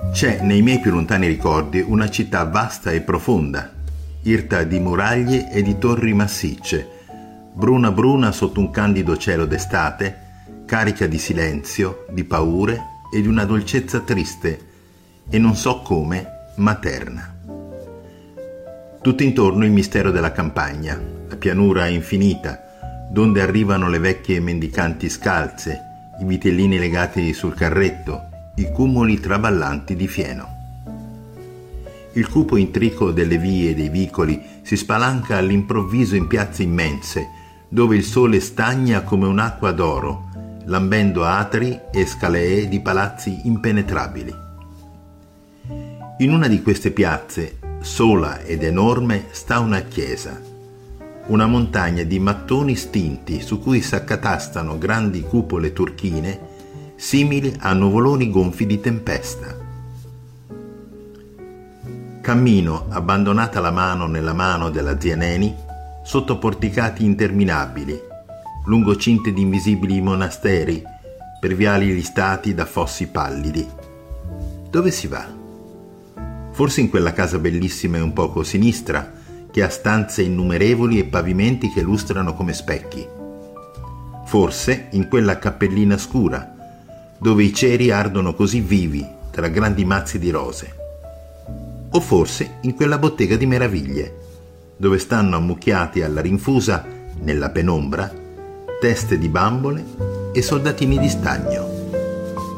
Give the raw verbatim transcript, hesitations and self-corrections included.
C'è nei miei più lontani ricordi una città vasta e profonda, irta di muraglie e di torri massicce, bruna bruna sotto un candido cielo d'estate, carica di silenzio, di paure e di una dolcezza triste e non so come materna. Tutto intorno il mistero della campagna, la pianura infinita, donde arrivano le vecchie mendicanti scalze, i vitellini legati sul carretto, i cumuli traballanti di fieno. Il cupo intrico delle vie e dei vicoli si spalanca all'improvviso in piazze immense, dove il sole stagna come un'acqua d'oro, lambendo atri e scalee di palazzi impenetrabili. In una di queste piazze, sola ed enorme, sta una chiesa, una montagna di mattoni stinti su cui s'accatastano grandi cupole turchine simili a nuvoloni gonfi di tempesta. Cammino, abbandonata la mano nella mano della zia Neni, sotto porticati interminabili, lungo cinte di invisibili monasteri, per viali listati da fossi pallidi. Dove si va? Forse in quella casa bellissima e un poco sinistra, che ha stanze innumerevoli e pavimenti che lustrano come specchi. Forse in quella cappellina scura, dove i ceri ardono così vivi tra grandi mazzi di rose. O forse in quella bottega di meraviglie, dove stanno ammucchiati alla rinfusa, nella penombra, teste di bambole e soldatini di stagno.